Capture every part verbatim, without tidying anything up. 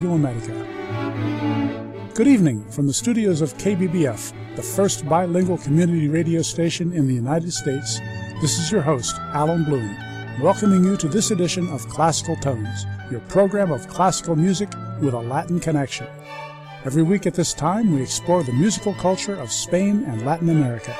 America. Good evening from the studios of K B B F, the first bilingual community radio station in the United States. This is your host, Alan Bloom, welcoming you to this edition of Classical Tones, your program of classical music with a Latin connection. Every week at this time, we explore the musical culture of Spain and Latin America.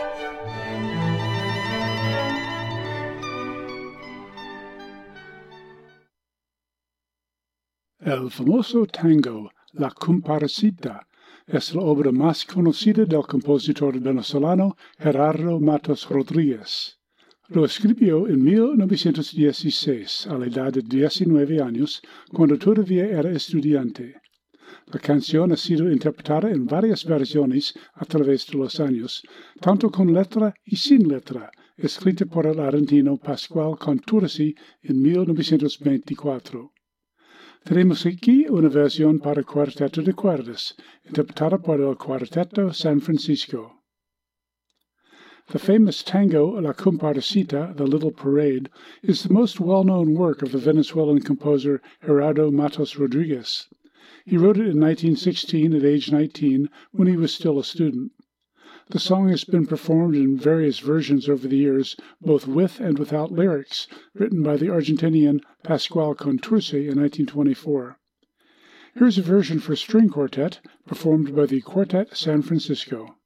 El famoso tango La Comparsita es la obra más conocida del compositor venezolano Gerardo Matos Rodríguez. Lo escribió en mil novecientos dieciséis, a la edad de diecinueve años, cuando todavía era estudiante. La canción ha sido interpretada en varias versiones a través de los años, tanto con letra y sin letra, escrita por el argentino Pascual Contursi en mil novecientos veinticuatro. Tenemos aquí una versión para cuarteto de cuerdas, interpretada por el Cuarteto San Francisco. The famous tango La Comparsita, The Little Parade, is the most well-known work of the Venezuelan composer Gerardo Matos Rodríguez. He wrote it in nineteen sixteen at age nineteen, when he was still a student. The song has been performed in various versions over the years, both with and without lyrics, written by the Argentinian Pascual Contursi in nineteen twenty-four. Here's a version for string quartet, performed by the Quartet San Francisco.